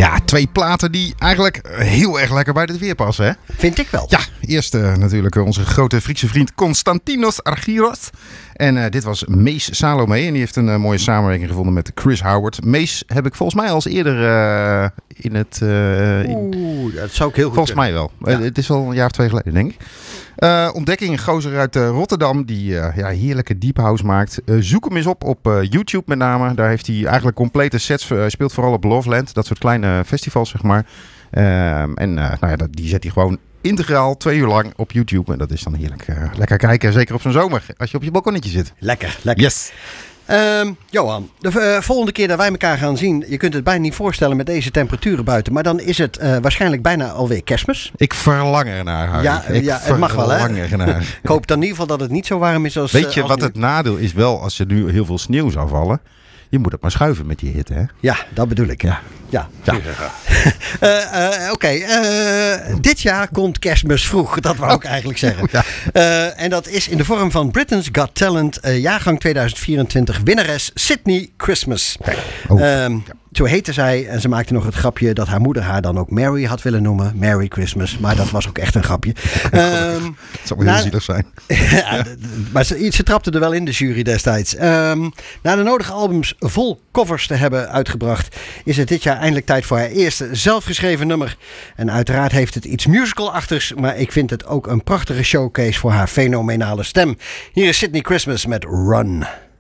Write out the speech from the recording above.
Ja, 2 platen die eigenlijk heel erg lekker bij dit weer passen, hè? Vind ik wel. Ja, eerst natuurlijk onze grote Griekse vriend Konstantinos Argyros. En dit was Mees Salome. En die heeft een mooie samenwerking gevonden met Chris Howard. Mees heb ik volgens mij al eens eerder in het... dat zou ik heel goed volgens mij wel. Ja. Het is al een jaar of 2 geleden, denk ik. Ontdekking, een gozer uit Rotterdam die heerlijke deep house maakt. Zoek hem eens op YouTube met name. Daar heeft hij eigenlijk complete sets. Hij speelt vooral op Loveland, dat soort kleine festivals, zeg maar. Die zet hij gewoon integraal 2 uur lang op YouTube. En dat is dan heerlijk lekker kijken. Zeker op zo'n zomer, als je op je balkonnetje zit. Lekker. Yes. Johan, de volgende keer dat wij elkaar gaan zien, je kunt het bijna niet voorstellen met deze temperaturen buiten, maar dan is het waarschijnlijk bijna alweer Kerstmis. Ik verlang ernaar, Harry. Ja, het mag wel, hè? Verlang ernaar. Ik hoop dan in ieder geval dat het niet zo warm is als... Weet je als wat nu. het nadeel is wel als er nu heel veel sneeuw zou vallen? Je moet het maar schuiven met die hitte, hè? Ja, dat bedoel ik. Ja. Oké, dit jaar komt Kerstmis vroeg, dat wou ik eigenlijk zeggen. Ja. En dat is in de vorm van Britain's Got Talent, jaargang 2024, winnares Sydney Christmas. Zo heette zij en ze maakte nog het grapje dat haar moeder haar dan ook Mary had willen noemen. Merry Christmas, maar dat was ook echt een grapje. Het zou wel heel zielig zijn. Ja, maar ze trapte er wel in, de jury destijds. Na de nodige albums vol covers te hebben uitgebracht, is het dit jaar eindelijk tijd voor haar eerste zelfgeschreven nummer. En uiteraard heeft het iets musical-achtigs, maar ik vind het ook een prachtige showcase voor haar fenomenale stem. Hier is Sydney Christmas met Run.